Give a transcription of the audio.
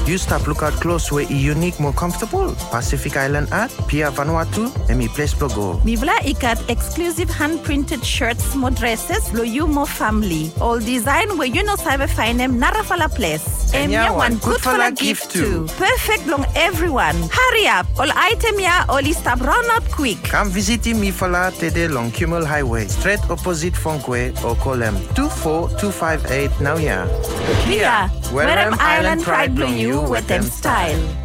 You stop look out close where unique more comfortable. Pacific Island Art, Pia Vanuatu, and me place go. Mi vla ikat exclusive hand-printed shirts, more dresses, lo you more family. All design where you know sabe find them narafala place. And ya one good for la gift too. Perfect long everyone. Hurry up. All item ya only stop run out quick. Come visit me for la tede long Kimmel Highway, straight opposite Funkwe, or call them 24258 now ya. Pia, where am Island pride blow you with them style.